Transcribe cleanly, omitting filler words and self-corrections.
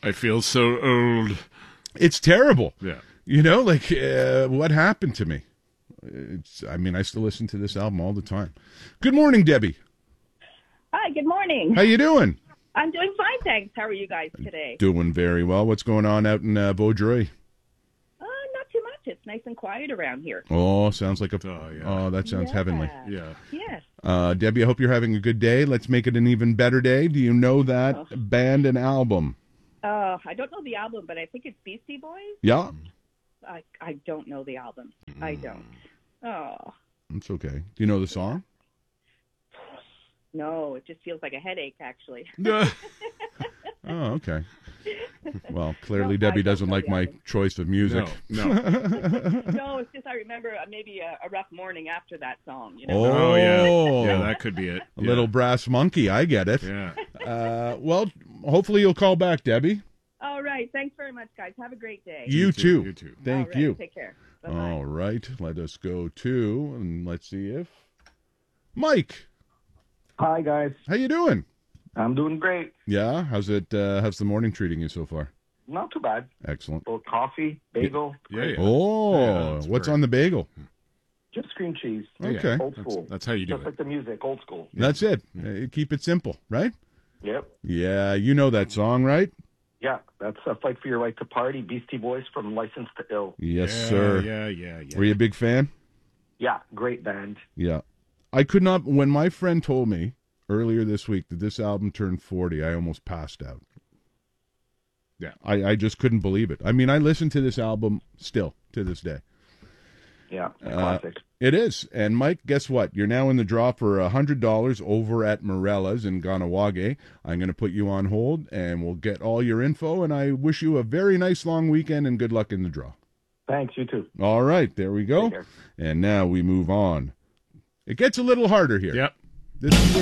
I feel so old. It's terrible. Yeah. You know, like, what happened to me? I still listen to this album all the time. Good morning, Debbie. Hi, good morning. How you doing? I'm doing fine, thanks. How are you guys today? Doing very well. What's going on out in Vaudreuil? Not too much. It's nice and quiet around here. Oh, sounds like that sounds heavenly. Yeah. Yes. Debbie, I hope you're having a good day. Let's make it an even better day. Do you know that band and album? I don't know the album, but I think it's Beastie Boys. Yeah. I don't know the album. I don't. Oh. It's okay. Do you know the song? No, it just feels like a headache, actually. Oh, okay. Well, clearly No, Debbie I don't doesn't know like the my album. choice of music. No. No, it's just I remember maybe a rough morning after that song. You know? Oh, Yeah, that could be it. A little brass monkey. I get it. Yeah. Well, hopefully you'll call back, Debbie. All right. Thanks very much, guys. Have a great day. You too. You too. Thank All right, you. Take care. Bye-bye. All right. Let us go to, and let's see if Mike. Hi, guys. How you doing? I'm doing great. Yeah. How's it? How's the morning treating you so far? Not too bad. Excellent. A little coffee, bagel, Yeah. Oh, that's what's great. on the bagel? just cream cheese. Okay. Old school. That's how you do Just it. like the music, old school. That's it. Keep it simple, right? Yep. Yeah, you know that song, right? Yeah, that's a Fight for Your Right to Party, Beastie Boys from License to Ill. Yes, Yeah, sir. Yeah. Were you a big fan? Yeah, great band. Yeah. I could not, when my friend told me earlier this week that this album turned 40, I almost passed out. Yeah. I just couldn't believe it. I mean, I listen to this album still to this day. Yeah, classic. It is. And Mike, guess what? You're now in the draw for $100 over at Morella's in Ganawage. I'm going to put you on hold, and we'll get all your info, and I wish you a very nice long weekend and good luck in the draw. Thanks, you too. All right, there we go. Take care. And now we move on. It gets a little harder here. Yep. This is where